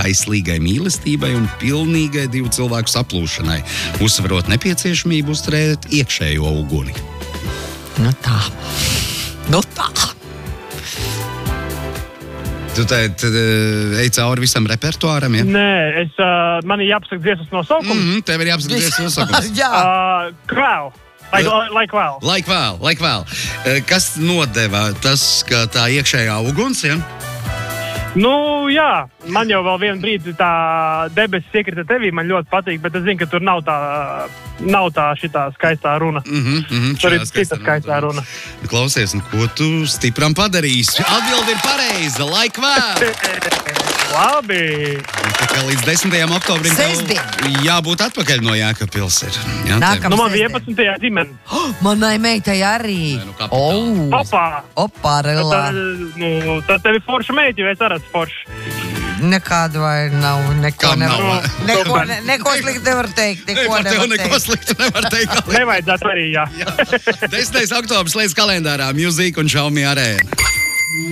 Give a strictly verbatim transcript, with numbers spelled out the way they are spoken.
kaislīgai mīlestībai un pilnīgai divu cilvēku saplūšanai, uzsverot nepieciešamību uzturēt iekšējo uguni. Nu tā. Nu tā. Tu tad ej cauri visam repertuāram, ja? Nē, es, uh, man ir jāpasaka dziesmas nosaukums. Mm-hmm, tev ir jāpasaka dziesmas nosaukums. Jā. Uh, kvēl. Like, like vēl. Like vēl, like vēl. Kas nodeva tas, ka tā iekšējā uguns, ja? Nu, jā, man jau vēl vienu brīdi tā debesis iekrita tevī, man ļoti patīk, bet es zinu, ka tur nav tā, nav tā šitā skaistā runa. Mm-hmm, mm-hmm, tur ir cita skaistā runa. Klausies, un ko tu stipram padarīsi? Atbildi ir pareiza, like vēl! Labi! Tā kā līdz desmitajam oktobrim tev jābūt atpakaļ no Jēkabpils ir. Jā, Nākamā nu, man vienpadsmitajā dzimene. Oh, manai meitai arī. Nē, nu, kapitāli. oh. Opā! Opā, relā. Tad, nu, tad tev ir forša meita, jo es arī esmu forša. Nekādu vai nav, neko Kam nevar. nav? Neko, ne, neko slikti nevar teikt. Ne, Neko par tev nevar neko teikt. sliktu nevar teikt. Nevajadzētu arī, jā. desmitais oktobris līdz kalendārā Music un Xiaomi Arēna.